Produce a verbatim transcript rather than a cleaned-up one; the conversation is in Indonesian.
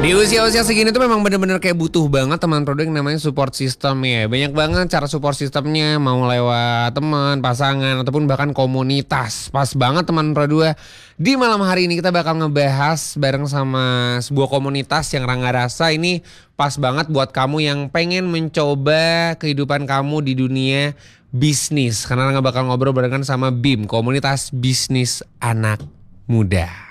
Di usia-usia segini tuh memang bener-bener kayak butuh banget teman produk yang namanya support system ya. Banyak banget cara support systemnya, mau lewat teman, pasangan, ataupun bahkan komunitas. Pas banget teman produk. Di malam hari ini kita bakal ngebahas bareng sama sebuah komunitas yang Rangga rasa ini pas banget buat kamu yang pengen mencoba kehidupan kamu di dunia bisnis. Karena Rangga bakal ngobrol barengan sama B I M, Komunitas Bisnis Anak Muda.